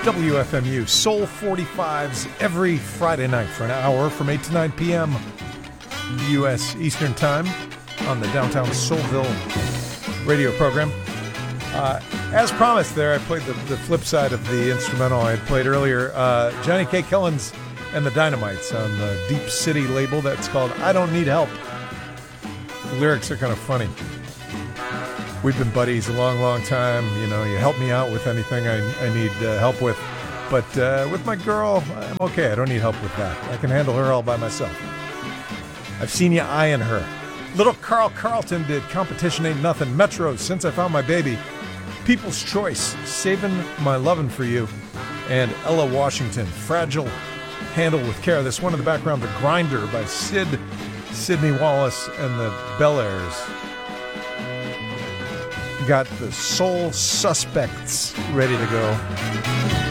WFMU Soul 45s every Friday night for an hour from 8 to 9 p.m. U.S. Eastern Time on the Downtown Soulville radio program. As promised there, I played the flip side of the instrumental I had played earlier. Johnny K. Killens and the Dynamites on the Deep City label. That's called I Don't Need Help. The lyrics are kind of funny. We've been buddies a long, long time. You know, you help me out with anything I need help with. But with my girl, I'm okay. I don't need help with that. I can handle her all by myself. I've seen you eyeing her. Little Carl Carlton did Competition Ain't Nothing. Metro, Since I Found My Baby. People's Choice, Saving My Lovin' For You. And Ella Washington, Fragile, Handle With Care. This one in the background, The Grinder by Sydney Wallace and the Bel Airs. Got the Soul Suspects ready to go.